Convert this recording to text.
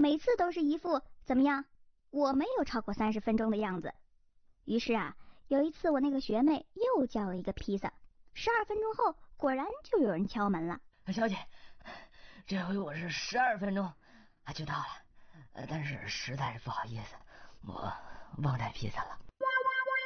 每次都是一副怎么样，我没有超过30分钟的样子。于是啊，有一次我那个学妹又叫了一个披萨，12分钟后果然就有人敲门了。 小姐，这回我是12分钟就到了，但是实在是不好意思，我忘带披萨了。